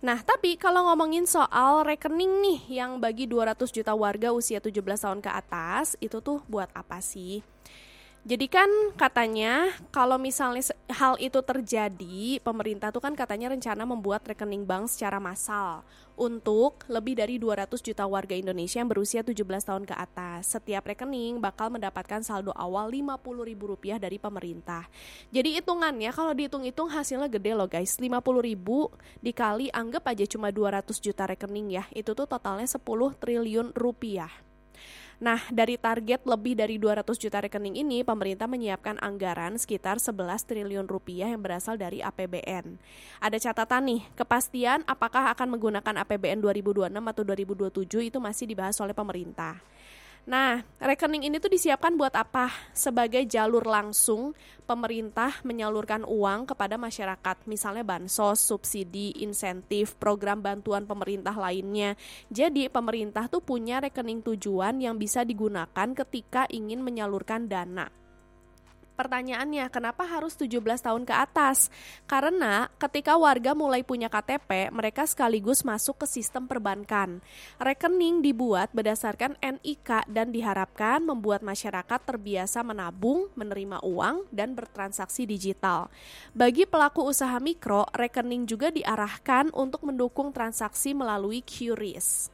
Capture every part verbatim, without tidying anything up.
Nah, tapi kalau ngomongin soal rekening nih yang bagi dua ratus juta warga usia tujuh belas tahun ke atas, itu tuh buat apa sih? Jadi kan katanya kalau misalnya se- hal itu terjadi, pemerintah tuh kan katanya rencana membuat rekening bank secara massal untuk lebih dari dua ratus juta warga Indonesia yang berusia tujuh belas tahun ke atas. Setiap rekening bakal mendapatkan saldo awal lima puluh ribu rupiah dari pemerintah. Jadi hitungannya kalau dihitung-hitung hasilnya gede loh guys. lima puluh ribu dikali anggap aja cuma dua ratus juta rekening ya. Itu tuh totalnya sepuluh triliun rupiah. Nah, dari target lebih dari dua ratus juta rekening ini, pemerintah menyiapkan anggaran sekitar sebelas triliun rupiah yang berasal dari A P B N. Ada catatan nih, kepastian apakah akan menggunakan A P B N dua ribu dua puluh enam atau dua ribu dua puluh tujuh itu masih dibahas oleh pemerintah. Nah, rekening ini tuh disiapkan buat apa? Sebagai jalur langsung pemerintah menyalurkan uang kepada masyarakat, misalnya bansos, subsidi, insentif, program bantuan pemerintah lainnya. Jadi, pemerintah tuh punya rekening tujuan yang bisa digunakan ketika ingin menyalurkan dana. Pertanyaannya, kenapa harus tujuh belas tahun ke atas? Karena ketika warga mulai punya K T P, mereka sekaligus masuk ke sistem perbankan. Rekening dibuat berdasarkan N I K dan diharapkan membuat masyarakat terbiasa menabung, menerima uang, dan bertransaksi digital. Bagi pelaku usaha mikro, rekening juga diarahkan untuk mendukung transaksi melalui Q R I S.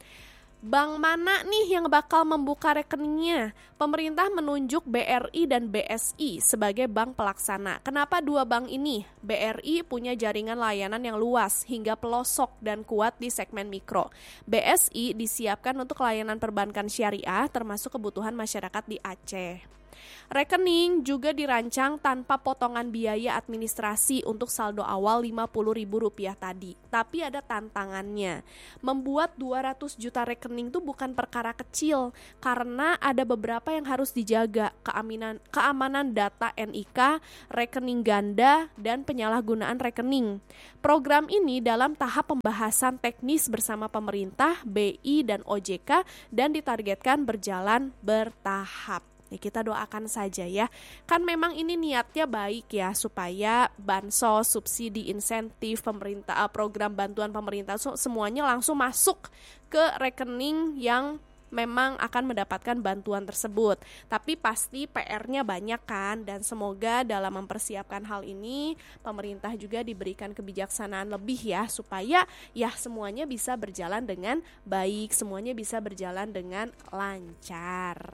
Bank mana nih yang bakal membuka rekeningnya? Pemerintah menunjuk B R I dan B S I sebagai bank pelaksana. Kenapa dua bank ini? B R I punya jaringan layanan yang luas hingga pelosok dan kuat di segmen mikro. B S I disiapkan untuk layanan perbankan syariah termasuk kebutuhan masyarakat di Aceh. Rekening juga dirancang tanpa potongan biaya administrasi untuk saldo awal lima puluh ribu rupiah tadi. Tapi ada tantangannya. Membuat dua ratus juta rekening itu bukan perkara kecil karena ada beberapa yang harus dijaga, keamanan keamanan data N I K, rekening ganda, dan penyalahgunaan rekening. Program ini dalam tahap pembahasan teknis bersama pemerintah, B I, dan O J K dan ditargetkan berjalan bertahap. Ya, kita doakan saja ya. Kan memang ini niatnya baik ya, supaya bansos, subsidi, insentif, pemerintah, program bantuan pemerintah semuanya langsung masuk ke rekening yang memang akan mendapatkan bantuan tersebut. Tapi pasti P R-nya banyak kan, dan semoga dalam mempersiapkan hal ini pemerintah juga diberikan kebijaksanaan lebih ya, supaya ya semuanya bisa berjalan dengan baik, semuanya bisa berjalan dengan lancar.